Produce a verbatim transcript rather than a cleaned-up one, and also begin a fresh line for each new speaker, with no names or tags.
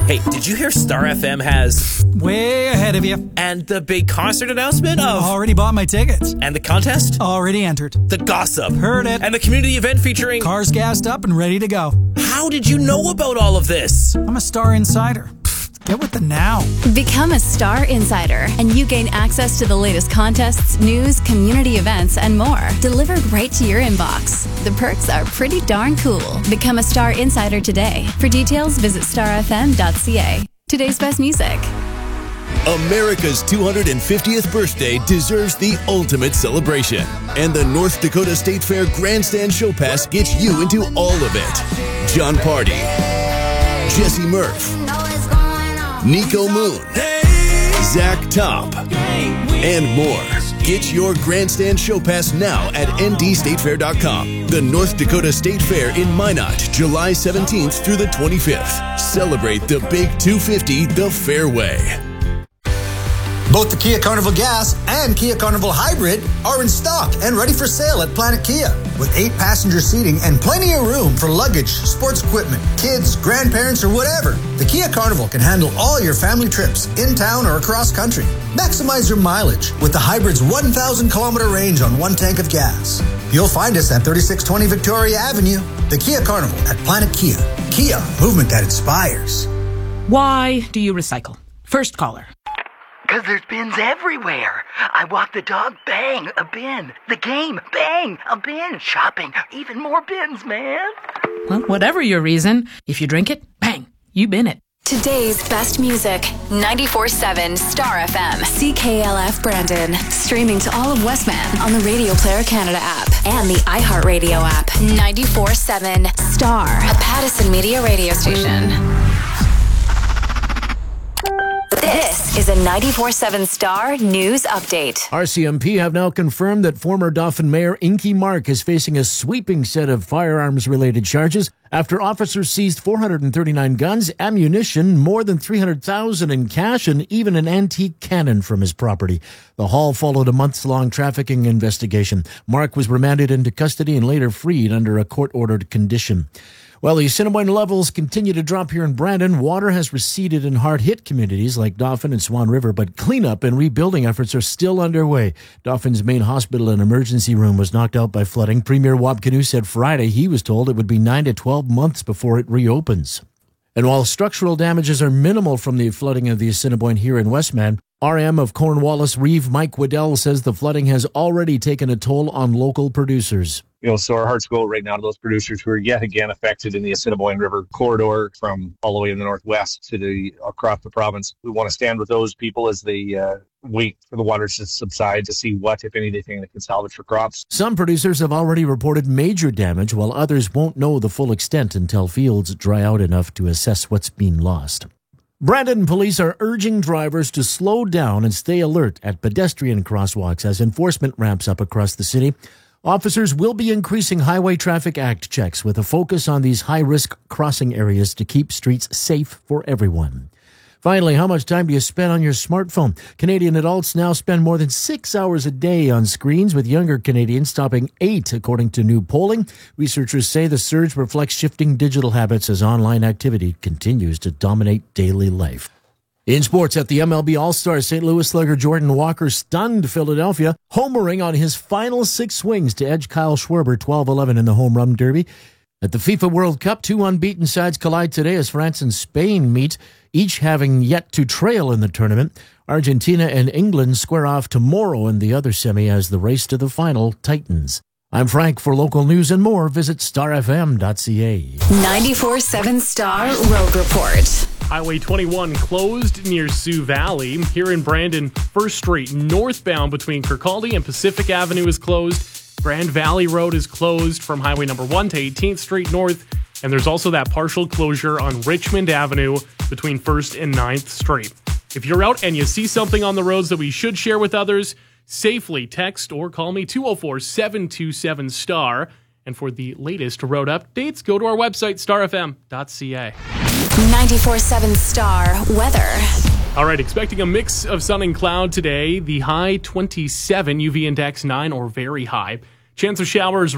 Hey, did you hear Star F M has...
Way ahead of you.
And the big concert announcement of...
Already bought my tickets.
And the contest?
Already entered.
The gossip?
Heard it.
And the community event featuring...
Cars gassed up and ready to go.
How did you know about all of this?
I'm a Star Insider. Pfft, get with the now.
Become a Star Insider, and you gain access to the latest contests, news, community events, and more, delivered right to your inbox. The perks are pretty darn cool. Become a Star Insider today. For details, visit star f m dot c a. Today's best music.
America's two hundred fiftieth birthday deserves the ultimate celebration. And the North Dakota State Fair Grandstand Show Pass gets you into all of it. John Party, Jesse Murph, Nico Moon, Zach Top, and more. Get your Grandstand Show Pass now at n d state fair dot com. The North Dakota State Fair in Minot, July seventeenth through the twenty-fifth. Celebrate the Big two fifty the fair way.
Both the Kia Carnival Gas and Kia Carnival Hybrid are in stock and ready for sale at Planet Kia. With eight passenger seating and plenty of room for luggage, sports equipment, kids, grandparents, or whatever, the Kia Carnival can handle all your family trips in town or across country. Maximize your mileage with the Hybrid's one thousand kilometer range on one tank of gas. You'll find us at thirty-six twenty Victoria Avenue. The Kia Carnival at Planet Kia. Kia, movement that inspires.
Why do you recycle? First caller.
Because there's bins everywhere. I walk the dog, bang, a bin. The game, bang, a bin. Shopping, even more bins, man.
Well, whatever your reason, if you drink it, bang, you bin it.
Today's best music, ninety-four seven Star F M, C K L F Brandon. Streaming to all of Westman on the Radio Player Canada app and the iHeartRadio app. ninety-four seven Star, a Pattison Media radio station. This is a ninety-four seven Star News Update.
R C M P have now confirmed that former Dauphin Mayor Inky Mark is facing a sweeping set of firearms-related charges after officers seized four hundred thirty-nine guns, ammunition, more than three hundred thousand dollars in cash, and even an antique cannon from his property. The haul followed a months-long trafficking investigation. Mark was remanded into custody and later freed under a court-ordered condition. Well, the Assiniboine levels continue to drop here in Brandon. Water has receded in hard-hit communities like Dauphin and Swan River, but cleanup and rebuilding efforts are still underway. Dauphin's main hospital and emergency room was knocked out by flooding. Premier Wab Kinew said Friday he was told it would be nine to twelve months before it reopens. And while structural damages are minimal from the flooding of the Assiniboine here in Westman, R M of Cornwallis Reeve Mike Waddell says the flooding has already taken a toll on local producers.
You know, so our hearts go right now to those producers who are yet again affected in the Assiniboine River corridor from all the way in the northwest to the across the province. We want to stand with those people as they uh, wait for the waters to subside to see what, if anything, they can salvage for crops.
Some producers have already reported major damage, while others won't know the full extent until fields dry out enough to assess what's been lost. Brandon police are urging drivers to slow down and stay alert at pedestrian crosswalks as enforcement ramps up across the city. Officers will be increasing Highway Traffic Act checks with a focus on these high-risk crossing areas to keep streets safe for everyone. Finally, how much time do you spend on your smartphone? Canadian adults now spend more than six hours a day on screens, with younger Canadians topping eight, according to new polling. Researchers say the surge reflects shifting digital habits as online activity continues to dominate daily life. In sports, at the M L B All-Star, Saint Louis slugger Jordan Walker stunned Philadelphia, homering on his final six swings to edge Kyle Schwarber twelve eleven in the home run derby. At the FIFA World Cup, two unbeaten sides collide today as France and Spain meet, each having yet to trail in the tournament. Argentina and England square off tomorrow in the other semi as the race to the final tightens. I'm Frank. For local news and more, visit star f m dot c a.
ninety-four seven Star Road Report.
Highway twenty-one closed near Sioux Valley. Here in Brandon, First Street northbound between Kirkcaldy and Pacific Avenue is closed. Grand Valley Road is closed from Highway number one to eighteenth Street North. And there's also that partial closure on Richmond Avenue between first and ninth Street. If you're out and you see something on the roads that we should share with others, safely text or call me two oh four, seven two seven, S T A R. And for the latest road updates, go to our website, star f m dot c a.
ninety-four seven Star Weather.
All right, expecting a mix of sun and cloud today. The high twenty-seven, U V index nine or very high. Chance of showers